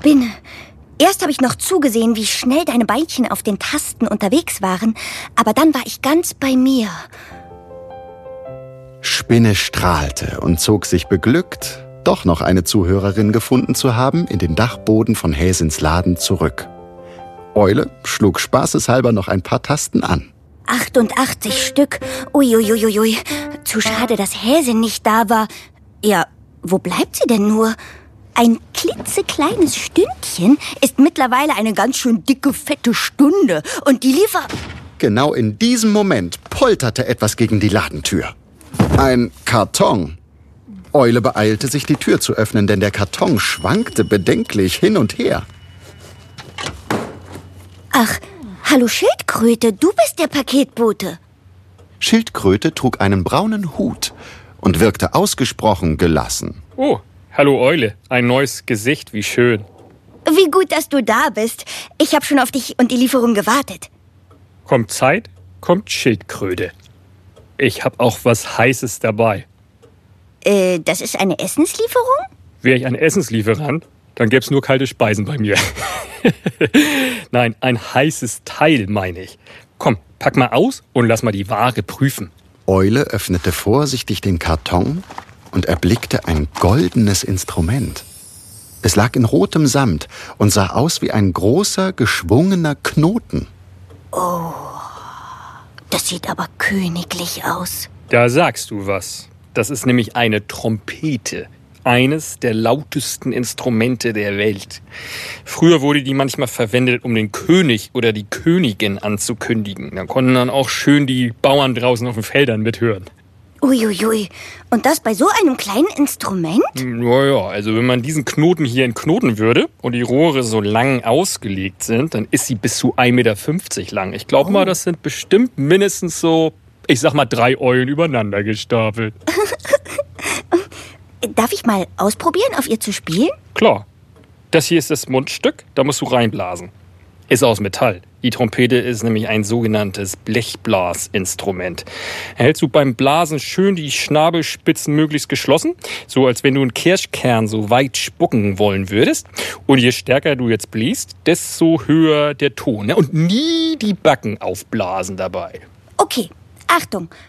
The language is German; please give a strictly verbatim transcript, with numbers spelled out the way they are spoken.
Spinne. Erst habe ich noch zugesehen, wie schnell deine Beinchen auf den Tasten unterwegs waren, aber dann war ich ganz bei mir. Spinne strahlte und zog sich beglückt, doch noch eine Zuhörerin gefunden zu haben, in den Dachboden von Häsins Laden zurück. Eule schlug spaßeshalber noch ein paar Tasten an. achtundachtzig Stück. Uiuiuiui. Zu schade, dass Häsin nicht da war. Ja, wo bleibt sie denn nur? Ein klitzekleines Stündchen ist mittlerweile eine ganz schön dicke, fette Stunde. Und die Liefer... Genau in diesem Moment polterte etwas gegen die Ladentür. Ein Karton. Eule beeilte sich, die Tür zu öffnen, denn der Karton schwankte bedenklich hin und her. Ach, hallo Schildkröte, du bist der Paketbote. Schildkröte trug einen braunen Hut und wirkte ausgesprochen gelassen. Oh, hallo Eule, ein neues Gesicht, wie schön. Wie gut, dass du da bist. Ich habe schon auf dich und die Lieferung gewartet. Kommt Zeit, kommt Schildkröte. Ich habe auch was Heißes dabei. Äh, das ist eine Essenslieferung? Wäre ich ein Essenslieferant, dann gäbe es nur kalte Speisen bei mir. Nein, ein heißes Teil, meine ich. Komm, pack mal aus und lass mal die Ware prüfen. Eule öffnete vorsichtig den Karton und erblickte ein goldenes Instrument. Es lag in rotem Samt und sah aus wie ein großer, geschwungener Knoten. Oh, das sieht aber königlich aus. Da sagst du was. Das ist nämlich eine Trompete. Eines der lautesten Instrumente der Welt. Früher wurde die manchmal verwendet, um den König oder die Königin anzukündigen. Da konnten dann auch schön die Bauern draußen auf den Feldern mithören. Uiuiui, und das bei so einem kleinen Instrument? Naja, also wenn man diesen Knoten hier entknoten würde und die Rohre so lang ausgelegt sind, dann ist sie bis zu ein Meter fünfzig lang. Ich glaube oh. mal, das sind bestimmt mindestens so, ich sag mal, drei Eulen übereinander gestapelt. Darf ich mal ausprobieren, auf ihr zu spielen? Klar. Das hier ist das Mundstück, da musst du reinblasen. Ist aus Metall. Die Trompete ist nämlich ein sogenanntes Blechblasinstrument. Hältst du beim Blasen schön die Schnabelspitzen möglichst geschlossen, so als wenn du einen Kirschkern so weit spucken wollen würdest. Und je stärker du jetzt bliest, desto höher der Ton. Und nie die Backen aufblasen dabei. Okay, Achtung,